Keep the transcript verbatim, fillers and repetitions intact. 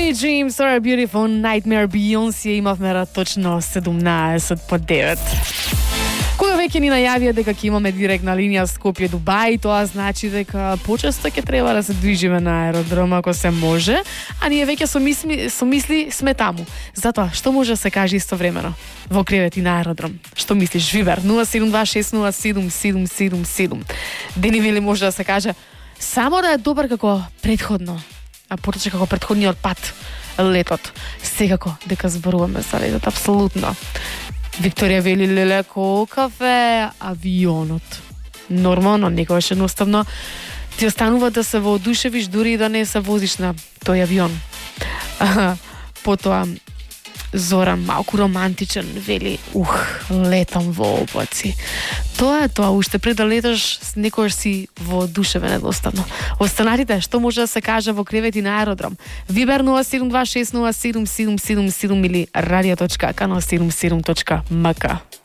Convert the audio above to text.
Any Dreams or a Beautiful Nightmare, Beyoncé имавме точно седумнаесет по девет. Кога веќе ни најавија дека ќе имаме директна линија Скопје Дубај, тоа значи дека почесто ќе треба да се движиме на аеродром ако се може, а ние веќе со мисли, со мисли сме таму. Затоа што може да се каже истовремено во кревет и на аеродром? Што мислиш, Вибер? нула седум два шест нула седум седум седум седум. Дени вели може да се каже само да е добар како претходно, а поточе како претходниот пат, летот. Секако дека зборуваме за летот, апсолутно. Викторија вели леле колкав е авионот. Нормално, некогаш едноставно ти останува да се воодушевиш дури и да не се возиш на тој авион. А, потоа Зоран, малку романтичен, вели, ух, летам во облаци. Тоа е тоа, уште пред да леташ, некојаш си воодушевен едноставно. Останатите, што може да се каже во кревет и на аеродром? Вибер нула седум два шест нула седум седум седум седум или радио точка ак на седум седум точка ем ка.